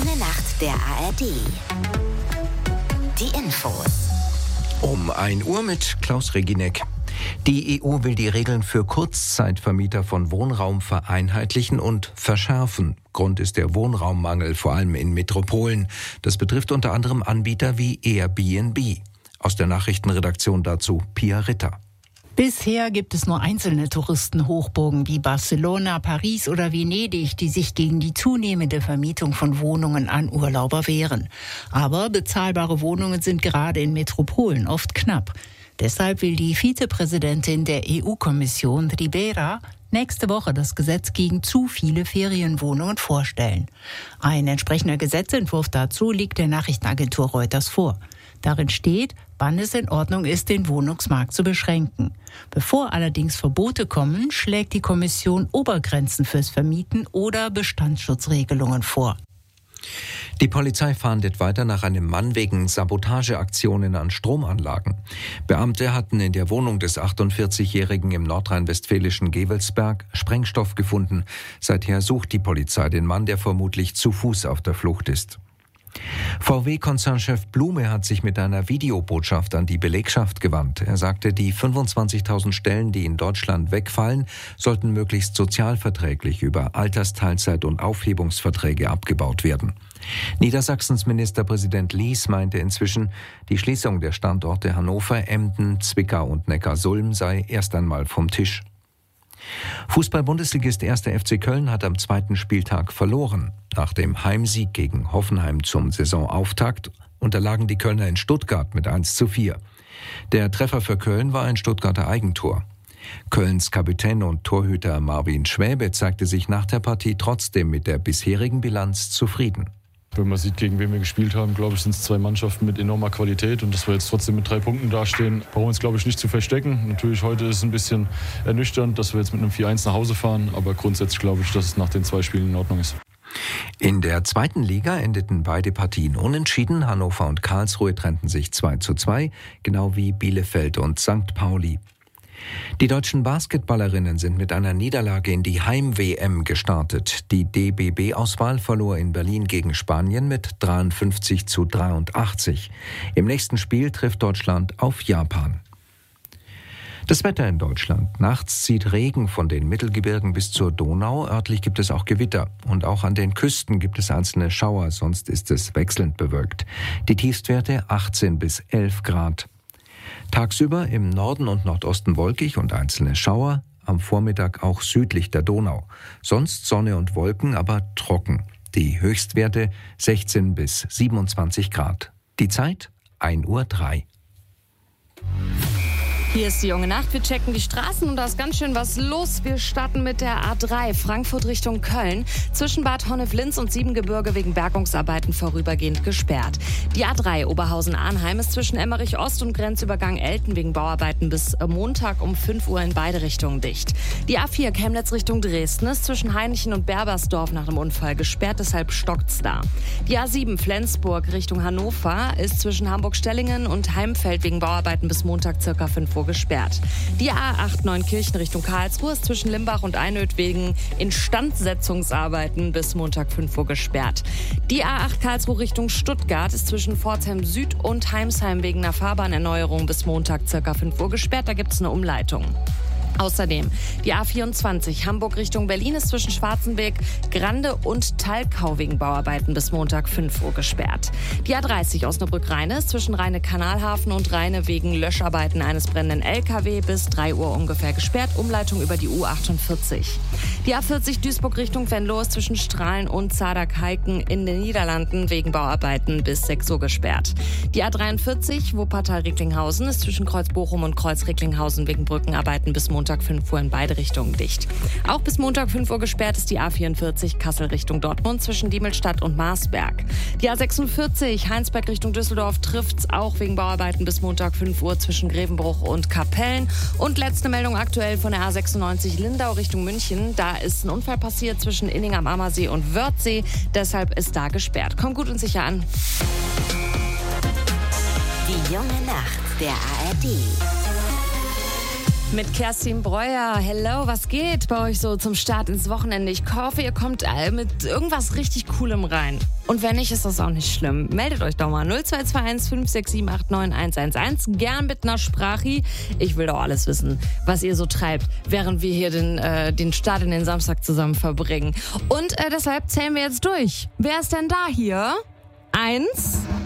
junge Nacht der ARD. Die Infos. Um 1 Uhr mit Klaus Reginek. Die EU will die Regeln für Kurzzeitvermieter von Wohnraum vereinheitlichen und verschärfen. Grund ist der Wohnraummangel, vor allem in Metropolen. Das betrifft unter anderem Anbieter wie Airbnb. Aus der Nachrichtenredaktion dazu Pia Ritter. Bisher gibt es nur einzelne Touristenhochburgen wie Barcelona, Paris oder Venedig, die sich gegen die zunehmende Vermietung von Wohnungen an Urlauber wehren. Aber bezahlbare Wohnungen sind gerade in Metropolen oft knapp. Deshalb will die Vizepräsidentin der EU-Kommission, Ribeira, nächste Woche das Gesetz gegen zu viele Ferienwohnungen vorstellen. Ein entsprechender Gesetzentwurf dazu liegt der Nachrichtenagentur Reuters vor. Darin steht, wann es in Ordnung ist, den Wohnungsmarkt zu beschränken. Bevor allerdings Verbote kommen, schlägt die Kommission Obergrenzen fürs Vermieten oder Bestandsschutzregelungen vor. Die Polizei fahndet weiter nach einem Mann wegen Sabotageaktionen an Stromanlagen. Beamte hatten in der Wohnung des 48-Jährigen im nordrhein-westfälischen Gevelsberg Sprengstoff gefunden. Seither sucht die Polizei den Mann, der vermutlich zu Fuß auf der Flucht ist. VW-Konzernchef Blume hat sich mit einer Videobotschaft an die Belegschaft gewandt. Er sagte, die 25.000 Stellen, die in Deutschland wegfallen, sollten möglichst sozialverträglich über Altersteilzeit- und Aufhebungsverträge abgebaut werden. Niedersachsens Ministerpräsident Lies meinte inzwischen, die Schließung der Standorte Hannover, Emden, Zwickau und Neckarsulm sei erst einmal vom Tisch. Fußball-Bundesligist 1. FC Köln hat am zweiten Spieltag verloren. Nach dem Heimsieg gegen Hoffenheim zum Saisonauftakt unterlagen die Kölner in Stuttgart mit 1:4. Der Treffer für Köln war ein Stuttgarter Eigentor. Kölns Kapitän und Torhüter Marvin Schwäbe zeigte sich nach der Partie trotzdem mit der bisherigen Bilanz zufrieden. Wenn man sieht, gegen wen wir gespielt haben, glaube ich, sind es 2 Mannschaften mit enormer Qualität. Und dass wir jetzt trotzdem mit 3 Punkten dastehen, brauchen wir uns, glaube ich, nicht zu verstecken. Natürlich, heute ist es ein bisschen ernüchternd, dass wir jetzt mit einem 4:1 nach Hause fahren. Aber grundsätzlich glaube ich, dass es nach den 2 Spielen in Ordnung ist. In der zweiten Liga endeten beide Partien unentschieden. Hannover und Karlsruhe trennten sich 2:2, genau wie Bielefeld und St. Pauli. Die deutschen Basketballerinnen sind mit einer Niederlage in die Heim-WM gestartet. Die DBB-Auswahl verlor in Berlin gegen Spanien mit 53:83. Im nächsten Spiel trifft Deutschland auf Japan. Das Wetter in Deutschland. Nachts zieht Regen von den Mittelgebirgen bis zur Donau. Örtlich gibt es auch Gewitter. Und auch an den Küsten gibt es einzelne Schauer, sonst ist es wechselnd bewölkt. Die Tiefstwerte 18 bis 11 Grad. Tagsüber im Norden und Nordosten wolkig und einzelne Schauer, am Vormittag auch südlich der Donau. Sonst Sonne und Wolken, aber trocken. Die Höchstwerte 16 bis 27 Grad. Die Zeit 1:03 Uhr. Hier ist die junge Nacht. Wir checken die Straßen und da ist ganz schön was los. Wir starten mit der A3 Frankfurt Richtung Köln. Zwischen Bad Honnef-Linz und Siebengebirge wegen Bergungsarbeiten vorübergehend gesperrt. Die A3 Oberhausen-Arnheim ist zwischen Emmerich Ost und Grenzübergang Elten wegen Bauarbeiten bis Montag um 5 Uhr in beide Richtungen dicht. Die A4 Chemnitz Richtung Dresden ist zwischen Hainichen und Berbersdorf nach einem Unfall gesperrt, deshalb stockt's da. Die A7 Flensburg Richtung Hannover ist zwischen Hamburg-Stellingen und Heimfeld wegen Bauarbeiten bis Montag ca. 5 Uhr gesperrt. Die A8 Neunkirchen Richtung Karlsruhe ist zwischen Limbach und Einöd wegen Instandsetzungsarbeiten bis Montag 5 Uhr gesperrt. Die A8 Karlsruhe Richtung Stuttgart ist zwischen Pforzheim Süd und Heimsheim wegen einer Fahrbahnerneuerung bis Montag ca. 5 Uhr gesperrt. Da gibt es eine Umleitung. Außerdem die A24 Hamburg Richtung Berlin ist zwischen Schwarzenberg, Grande und Thalkau wegen Bauarbeiten bis Montag 5 Uhr gesperrt. Die A30 Osnabrück-Rheine ist zwischen Rheine-Kanalhafen und Rheine wegen Löscharbeiten eines brennenden LKW bis 3 Uhr ungefähr gesperrt. Umleitung über die U48. Die A40 Duisburg Richtung Venlo ist zwischen Strahlen und Zadak-Heiken in den Niederlanden wegen Bauarbeiten bis 6 Uhr gesperrt. Die A43 Wuppertal-Recklinghausen ist zwischen Kreuz-Bochum und Kreuz-Recklinghausen wegen Brückenarbeiten bis Montag 5 Uhr in beide Richtungen dicht. Auch bis Montag 5 Uhr gesperrt ist die A44 Kassel Richtung Dortmund zwischen Diemelstadt und Marsberg. Die A46 Heinsberg Richtung Düsseldorf trifft's auch wegen Bauarbeiten bis Montag 5 Uhr zwischen Grevenbruch und Kapellen. Und letzte Meldung aktuell von der A96 Lindau Richtung München. Da ist ein Unfall passiert zwischen Inning am Ammersee und Wörthsee. Deshalb ist da gesperrt. Kommt gut und sicher an. Die junge Nacht der ARD. Mit Kerstin Breuer. Hello, was geht bei euch so zum Start ins Wochenende? Ich hoffe, ihr kommt mit irgendwas richtig Coolem rein. Und wenn nicht, ist das auch nicht schlimm. Meldet euch doch mal 0221 567 89 111. Gern mit einer Sprache. Ich will doch alles wissen, was ihr so treibt, während wir hier den Start in den Samstag zusammen verbringen. Und deshalb zählen wir jetzt durch. Wer ist denn da hier? 1,